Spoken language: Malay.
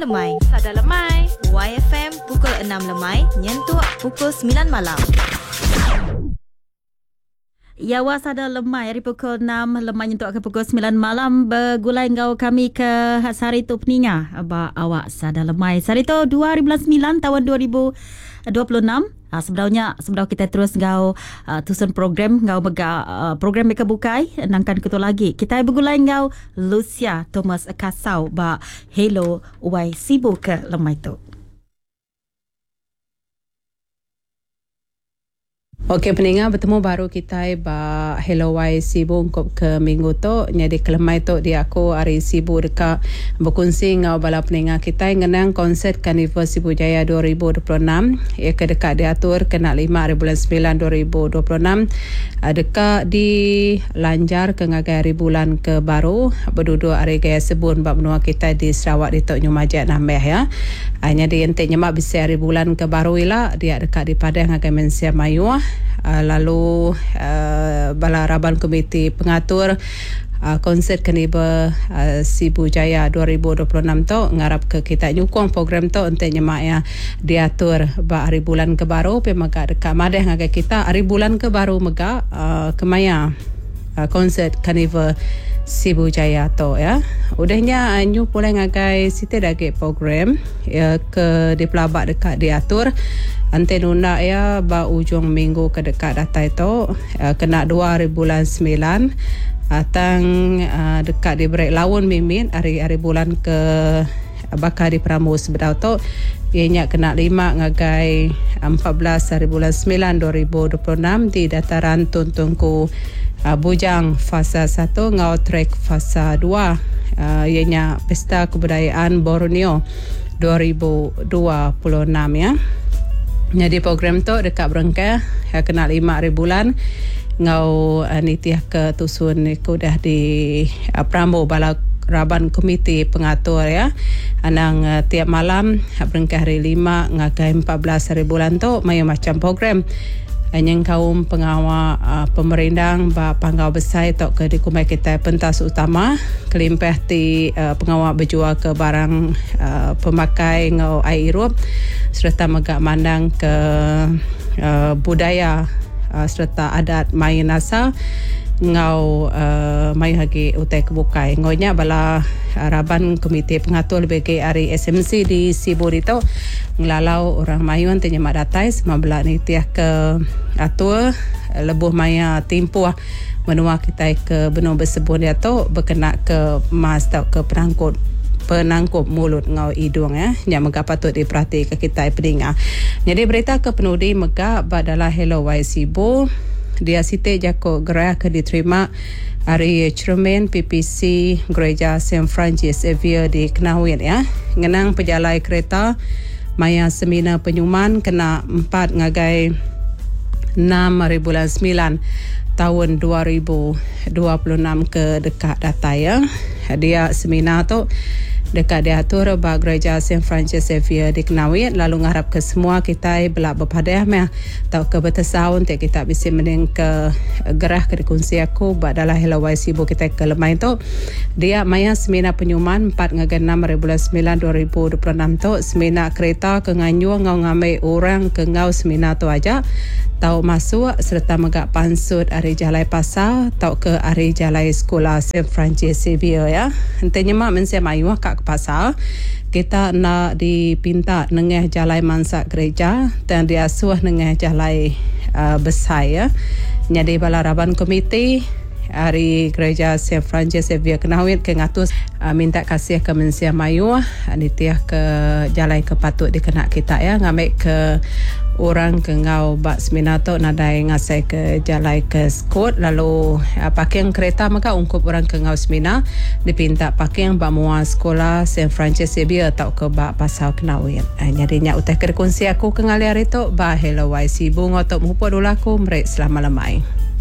lemai. Sada lemai. YFM pukul 6 lemai, nyentuh pukul 9 malam. Ya, wasada lemai dari pukul 6 lemai untuk ke pukul 9 malam bergulai ngau kami ke Sarito Peninga. Awak sada lemai. Sarito 2009 tahun 2026. Sebenarnya kita terus ngau tusun program ngau program mereka bukai nangkan ketua lagi. Kita bergulai ngau Lucia Thomas Kasau ba Hello Wai Sibu ke lemai tu. Okey, peninga bertemu baru kita ba Hello Wai Sibu untuk ke minggu tu. Jadi kelemai tu dia aku hari Sibu dekat berkongsi ngau bala peninga kita ngenang konsert Karnival Sibu Jaya 2026. Ia ke dekat diatur kena 5 hari bulan 9 2026. Dekat di Lanjar ke ngagai hari bulan ke baru berduduk hari gaya sebun bab menua kita di Sarawak di Tok Nyumajak Nambeh ya. Hanya di ente nyemak bisa hari bulan ke baru ila dia dekat di Padang ngagai Mensia Mayuah. Lalu bala raban komiti pengatur konsert Karnival Sibu Jaya 2026 tu ngarap ke kita nyukong program tu untuk nyemak ya diatur ba hari bulan ke baru pe mega dekat madeh ngagai kita hari bulan ke baru mega kemaya konsert Karnival Sibu Jaya tu ya. Udahnya anyu pulai ngagai siti dagi program ya ke di pelabak dekat diatur ante nunda ya ba ujung minggu ke dekat data itu kena 2 hari bulan 9 atang dekat di break lawan mimin hari bulan ke bakar di Pramus bedau tu ianya kena 5 ngagai 14 hari bulan 9 2026 di dataran Tuntungku Bujang fasa 1 ngau trek fasa 2 ianya pesta kebudayaan Borneo 2026 ya. Jadi program tu dekat berengkah kena 5 hari bulan ngau nitiah ke tusun ku dah di Prambo bala raban komiti pengatur ya. Anang tiap malam berengkah hari 5 ngagai 14 hari bulan tu mayu macam program yang kaum pengawal pemerintah ba panggau besar tok ke dikumai kita pentas utama kelimpah ti pengawal berjual ke barang pemakai ngau air Europe serta megak mandang ke budaya serta adat mai nasa ngau mai hagi utai kebukai ngonya bala raban komite pengatur bagi hari SMC di Sibu itu ngelalau orang mayuan tenyemak datai semabela ni tiah ke atur lebuh maya timpuah menua kita ke benua bersebut dia tu berkena ke mas tau ke penangkup mulut ngau hidung ya yang mega patut diperhati ke kita peninga. Jadi berita ke penudi mega badalah Hello Wai Sibu dia site jako gerak ke diterima hari cermin PPC Gereja St. Francis Xavier di Kenawin ya. Ngenang pejalai kereta maya semina penyuman kena 4 ngagai 6 hari bulan 9 tahun 2026 ke dekat data ya. Dia semina tu dekat diatur ba Gereja St. Francis Xavier di Kenawit lalu ngarap ke semua kita belak berpadah meh tau ke bertesaun tak kita bisa mending ke gerah ke dikongsi aku badalah Hello Wai Sibu kita ke lemai tu dia maya semina penyuman 4 ngagai 6 bulan 9 2026 tu semina kereta ke nganyu ngau ngamai orang ke ngau semina tu aja tau masuk serta megak pansut hari jalai pasar tau ke hari jalai sekolah St. Francis Xavier ya. Hentanya mak mensia mayuah kat pasar kita nak dipinta nengah jalai mansak gereja dan diasuh nengah jalai besar ya. Jadi bala raban komiti hari gereja St. Francis Xavier Kenawit ke ngatus minta kasih ke mensia mayuah nitiah ke jalai ke patut dikena kita ya ngambil ke orang ke ngau bak seminato nadai ngasai ke jalai ke skot lalu parking kereta maka ungkup orang ke ngau semina dipinta parking bak mua sekolah St. Francis Xavier tau ke bak pasal Kenawit. Jadi nya utai ke kongsi aku ke ngaliar itu ba Hello Wai Sibu ngotok mupo dulu aku merek selama lemai.